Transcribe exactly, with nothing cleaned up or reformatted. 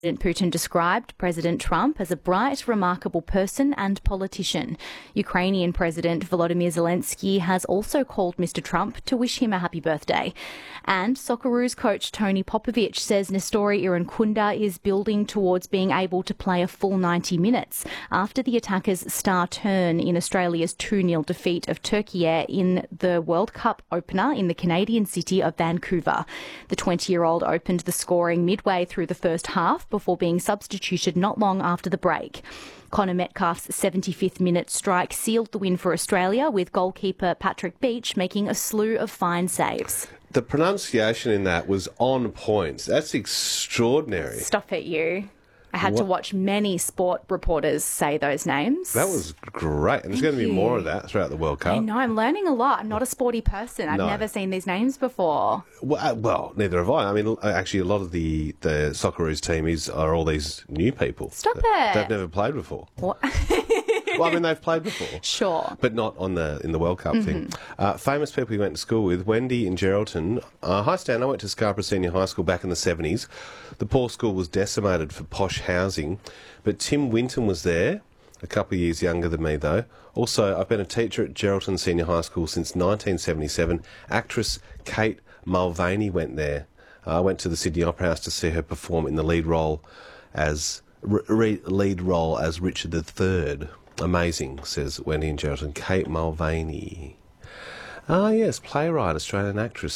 Putin described President Trump as a bright, remarkable person and politician. Ukrainian President Volodymyr Zelensky has also called Mister Trump to wish him a happy birthday. And Socceroos coach Tony Popovich says Nestori Irankunda is building towards being able to play a full ninety minutes after the attackers' star turn in Australia's two nil defeat of Turkey in the World Cup opener in the Canadian city of Vancouver. The twenty-year-old opened the scoring midway through the first half before being substituted not long after the break. Connor Metcalf's seventy-fifth minute strike sealed the win for Australia, with goalkeeper Patrick Beach making a slew of fine saves. The pronunciation in that was on point. That's extraordinary. Stop it, you. I had What? to watch many sport reporters say those names. That was great. And there's Thank going to be you. more of that throughout the World Cup. I know, I'm learning a lot. I'm not a sporty person. I've No. never seen these names before. Well, uh, well, neither have I. I mean, actually, a lot of the, the Socceroos team is, are all these new people. Stop that, it. They've never played before. What? Well, I mean, they've played before. Sure. But not on the in the World Cup Mm-hmm. thing. Uh, famous people you went to school with. Wendy in Geraldton. Uh, hi, Stan. I went to Scarborough Senior High School back in the seventies. The poor school was decimated for posh housing. But Tim Winton was there, a couple of years younger than me, though. Also, I've been a teacher at Geraldton Senior High School since nineteen seventy-seven. Actress Kate Mulvaney went there. Uh, I went to the Sydney Opera House to see her perform in the lead role as r- re- lead role as Richard the Third. Amazing, says Wendy in Geraldton. Kate Mulvaney. Ah, yes, playwright, Australian actress.